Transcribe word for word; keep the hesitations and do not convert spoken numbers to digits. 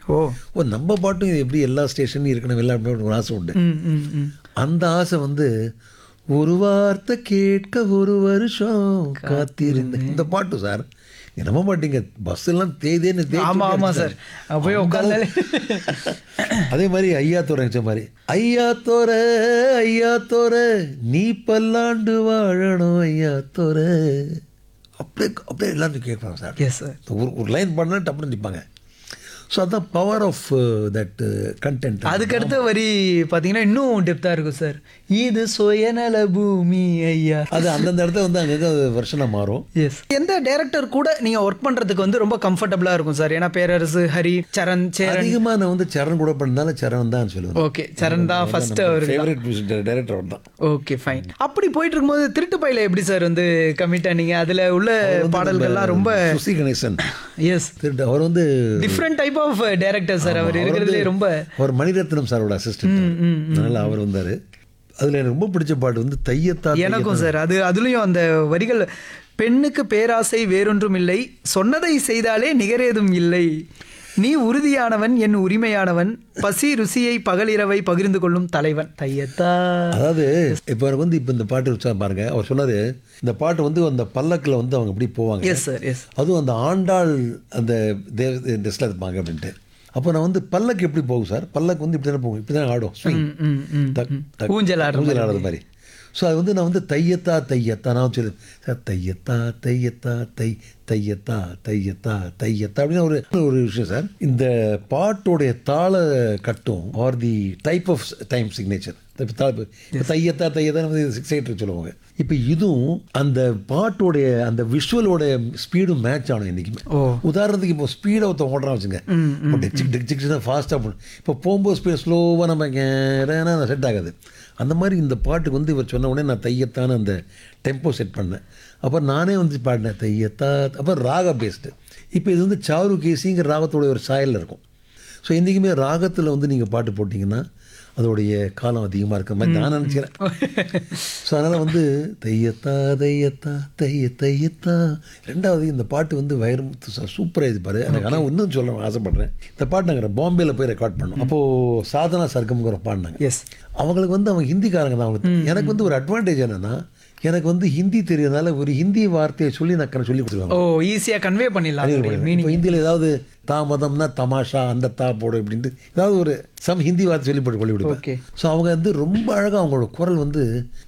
ஓ ஓ நம்ம பாட்டும் இது எப்படி எல்லா ஸ்டேஷன்லையும் இருக்கணும் எல்லாம் அப்படின்னு ஒரு ஆசை உண்டு. ம் ம் ம் அந்த ஆசை வந்து ஒரு வார்த்தை கேட்க ஒரு வருஷம் காத்திருந்தேன் இந்த பாட்டு சார். நீங்க நம்ப மாட்டீங்க, பஸ் எல்லாம் தேதேன்னு ஆமா ஆமா சார் போய் உட்காந்தாலே. அதே மாதிரி ஐயா தோற நினைச்ச மாதிரி ஐயா தோற ஐயா தோற நீ பல்லாண்டு வாழணும் ஐயா தோற அப்படியே அப்படியே எல்லாரும் கேட்பாங்க சார். Yes sir. ஒரு ஒரு லைன் பண்ணா டப்புன்னு நிற்பாங்க. ஸோ அதுதான் பவர் ஆஃப் தட் கண்டென்ட். அதுக்கடுத்த வரி பார்த்தீங்கன்னா இன்னும் டெப்த்தாக இருக்கும் சார். இது சுயநல பூமி ஐயா. அது அந்தந்த இடத்துல வந்து அங்கே வருஷனாக மாறும். எஸ். எந்த டைரக்டர் கூட நீங்கள் ஒர்க் பண்ணுறதுக்கு வந்து ரொம்ப கம்ஃபர்டபுளாக இருக்கும் சார்? ஏன்னா பேரரசு, ஹரி, சரண், சேரன். அதிகமாக நான் வந்து சரண் கூட பண்ணதால சரண் தான் சொல்லுவேன். ஓகே, சரண் தான் ஃபர்ஸ்ட் அவர் ஃபேவரட் டைரக்டர் அவர் தான். Okay fine. அப்படி போயிட்டு இருக்கும்போது திருட்டு பையில எப்படி சார் வந்து கமிட் ஆனீங்க? அதில் உள்ள பாடல்கள்லாம் ரொம்ப சுசி கணேசன். எஸ். திருட்டு அவர் வந்து different type of director sir. அவர் இருக்கிறதுலே ரொம்ப அவர் மணிரத்னம் சாரோட அசிஸ்டன்ட். அதனால அவர் வந்தார். அதில் எனக்கு ரொம்ப பிடிச்ச பாட்டு வந்து தையத்தா. எனக்கும் சார். அது அதுலேயும் அந்த வரிகள், பெண்ணுக்கு பேராசை வேறொன்றும் இல்லை, சொன்னதை செய்தாலே நிகரேதும் இல்லை, நீ உறுதியானவன் என் உரிமையானவன், பசி ருசியை பகலிரவை பகிர்ந்து கொள்ளும் தலைவன் தையத்தா. அதாவது இப்போ எனக்கு வந்து இப்போ இந்த பாட்டு வச்சா பாருங்க, அவர் சொன்னார் இந்த பாட்டு வந்து அந்த பல்லக்கில் வந்து அவங்க இப்படி போவாங்க. Yes sir yes. அதுவும் அந்த ஆண்டாள் அந்த தேவ ட்ரெஸ்ஸில் இருப்பாங்க அப்படின்ட்டு. அப்போ நான் வந்து பல்லக்கு எப்படி போகும் சார்? பல்லக்கு வந்து இப்படி தானே போகும், இப்படி தானே ஆடும், ஊஞ்சல் ஊஞ்சல் ஆடுறது மாதிரி. ஸோ அது வந்து நான் வந்து தையத்தா தையத்தா நான் சொல்லு சார் தையத்தா தையத்தா தை தையத்தா தையத்தா தையத்தா அப்படின்னு ஒரு ஒரு விஷயம் சார். இந்த பாட்டோடைய தாள கட்டும் R the type of time signature தையத்தா தையத்தான் வந்து சிக்ஸ் எயிட் சொல்லுவாங்க. இப்போ இதுவும் அந்த பாட்டோடைய அந்த விஷுவலோட ஸ்பீடும் மேட்ச் ஆகணும் என்றைக்குமே. உதாரணத்துக்கு இப்போ ஸ்பீடை ஒருத்தன் ஓடுறான் வச்சுங்க, டிக் டிக் டிக் தான் ஃபாஸ்ட்டாக போகணும். இப்போ போகும்போது ஸ்பீட் ஸ்லோவாக நம்ம செட் ஆகாது. அந்த மாதிரி இந்த பாட்டுக்கு வந்து இவர் சொன்ன உடனே நான் தையத்தான அந்த டெம்போ செட் பண்ணேன். அப்புறம் நானே வந்து பாடினேன் தையத்தா. அப்புறம் ராக பேஸ்டு. இப்போ இது வந்து சாரு கேசிங்கிற ராகத்தோடைய ஒரு சாயலில் இருக்கும். ஸோ என்றைக்குமே ராகத்தில் வந்து நீங்கள் பாட்டு போட்டிங்கன்னா அதோடைய காலம் அதிகமாக இருக்கிற மாதிரி நான் நினச்சிக்கிறேன். ஸோ அதனால் வந்து தையத்தா தையத்தா தைய தையத்தா. ரெண்டாவது இந்த பாட்டு வந்து வைரமுத்து சூப்பராக இது பாரு. எனக்கு ஆனால் இன்னும் சொல்ல ஆசைப்பட்றேன். இந்த பாட்டு நாங்கள் பாம்பேயில் போய் ரெக்கார்ட் பண்ணோம். அப்போது சாதனா சர்க்கம்ங்கிற பாடினாங்க. எஸ். அவங்களுக்கு வந்து அவங்க ஹிந்திக்காரங்க தான். அவங்களுக்கு எனக்கு வந்து ஒரு அட்வான்டேஜ் என்னென்னா எனக்கு வந்து ஹிந்தி தெரியறதுனால ஒரு ஹிந்தி வார்த்தையை சொல்லி நான் சொல்லி கொடுத்துருவாங்க. ஓ ஈஸியாக கன்வே பண்ணிடலாம். இப்போ ஹிந்தியில் ஏதாவது தாமதம்னா தமாஷா அந்த தா போடு அப்படின்ட்டு ஏதாவது ஒரு சம் ஹிந்தி வார்த்தை சொல்லி போட்டு கொள்ளி விடுவேன். ஸோ அவங்க வந்து ரொம்ப அழகாக அவங்களோட குரல் வந்து